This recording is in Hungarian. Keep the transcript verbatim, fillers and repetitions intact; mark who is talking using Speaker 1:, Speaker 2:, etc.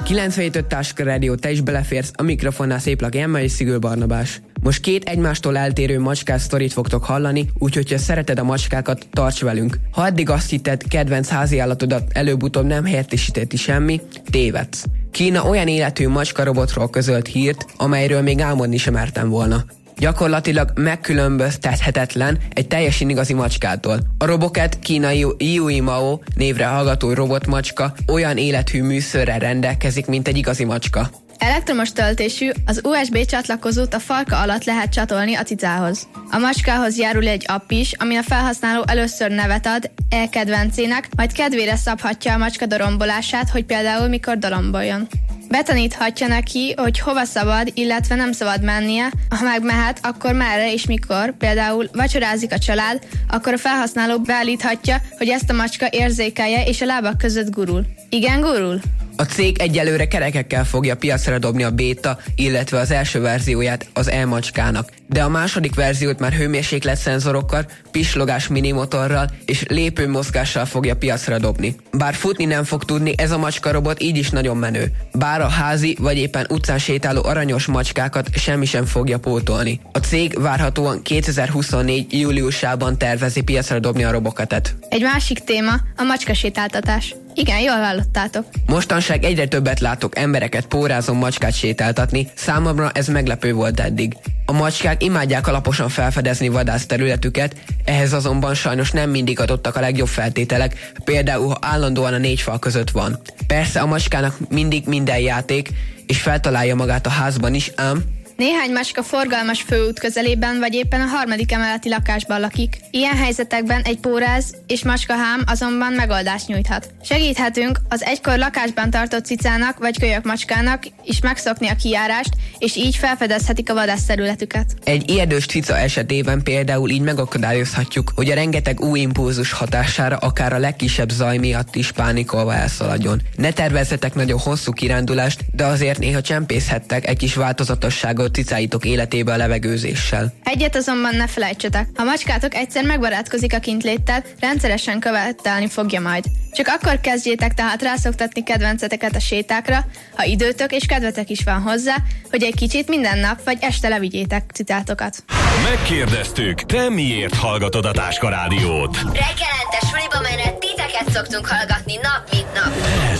Speaker 1: kilencvenhét öt Táska Rádió, te is beleférsz, a mikrofonnál Széplaki Emma és Szigül Barnabás. Most két egymástól eltérő macskás sztorit fogtok hallani, úgyhogy ha szereted a macskákat, tarts velünk. Ha eddig azt hitted, kedvenc háziállatodat előbb-utóbb nem helyettesíteti semmi, tévedsz. Kína olyan életű macska-robotról közölt hírt, amelyről még álmodni sem mertem volna. Gyakorlatilag megkülönböztethetetlen egy teljesen igazi macskától. A Robocat kínai Yui Mao névre hallgató robotmacska olyan élethű műszörrel rendelkezik, mint egy igazi macska.
Speaker 2: Elektromos töltésű, az u es bé csatlakozót a farka alatt lehet csatolni a cicához. A macskához járul egy app is, amin a felhasználó először nevet ad e-kedvencének, majd kedvére szabhatja a macska dorombolását, hogy például mikor doromboljon. Betaníthatja neki, hogy hova szabad, illetve nem szabad mennie, ha megmehet, akkor merre és mikor, például vacsorázik a család, akkor a felhasználó beállíthatja, hogy ezt a macska érzékelje és a lábak között gurul. Igen, gurul?
Speaker 1: A cég egyelőre kerekekkel fogja piacra dobni a béta, illetve az első verzióját az e-macskának, de a második verziót már hőmérséklet-szenzorokkal, pislogás minimotorral és lépőmozgással fogja piacra dobni. Bár futni nem fog tudni, ez a macska-robot így is nagyon menő. Bár a házi vagy éppen utcán sétáló aranyos macskákat semmi sem fogja pótolni. A cég várhatóan kétezer-huszonnégy júliusában tervezi piacra dobni a Robocatet.
Speaker 2: Egy másik téma a macskasétáltatás. Igen, jól hallottátok.
Speaker 1: Mostanság egyre többet látok embereket pórázon macskát sétáltatni, számomra ez meglepő volt eddig. A macskák imádják alaposan felfedezni vadászterületüket, ehhez azonban sajnos nem mindig adottak a legjobb feltételek, például ha állandóan a négy fal között van. Persze a macskának mindig minden játék, és feltalálja magát a házban is, ám
Speaker 2: néhány macska forgalmas főút közelében vagy éppen a harmadik emeleti lakásban lakik. Ilyen helyzetekben egy póráz és macskahám azonban megoldást nyújthat. Segíthetünk az egykor lakásban tartott cicának vagy kölyök macskának is megszokni a kijárást, és így felfedezhetik a vadászterületüket.
Speaker 1: Egy ijedős cica esetében például így megakadályozhatjuk, hogy a rengeteg új impulzus hatására akár a legkisebb zaj miatt is pánikolva elszaladjon. Ne tervezzetek nagyon hosszú kirándulást, de azért néha csempészhettek egy kis változatosságot cicáitok életébe a levegőzéssel.
Speaker 2: Egyet azonban ne felejtsetek, ha macskátok egyszer megbarátkozik a kintléttel, rendszeresen követelni fogja majd. Csak akkor kezdjétek tehát rászoktatni kedvenceteket a sétákra, ha időtök és kedvetek is van hozzá, hogy egy kicsit minden nap vagy este levigyétek cicátokat.
Speaker 3: Megkérdeztük, te miért hallgatod a Táska Rádiót?
Speaker 4: Reggelente suliba menet titeket szoktunk hallgatni nap mint nap.
Speaker 3: Ez